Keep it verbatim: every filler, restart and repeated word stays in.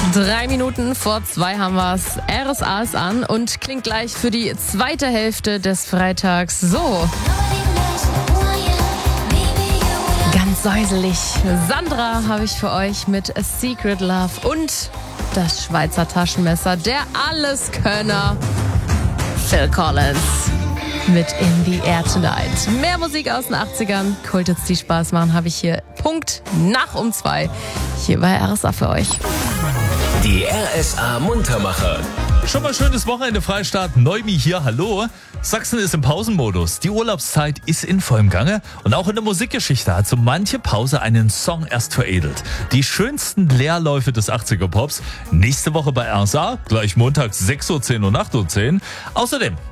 Drei Minuten vor zwei haben wir's. R S A ist an und klingt gleich für die zweite Hälfte des Freitags so. Ganz säuselig. Sandra habe ich für euch mit A Secret Love und das Schweizer Taschenmesser, der Alleskönner Phil Collins mit In the Air Tonight. Mehr Musik aus den achtzigern, Kulthits, die Spaß machen, habe ich hier Punkt nach um zwei hier bei R S A für euch. Die R S A Muntermacher. Schon mal schönes Wochenende, Freistaat. Neumi hier, hallo. Sachsen ist im Pausenmodus. Die Urlaubszeit ist in vollem Gange. Und auch in der Musikgeschichte hat so manche Pause einen Song erst veredelt. Die schönsten Leerläufe des achtziger-Pops. Nächste Woche bei R S A, gleich montags sechs Uhr zehn und acht Uhr zehn. Außerdem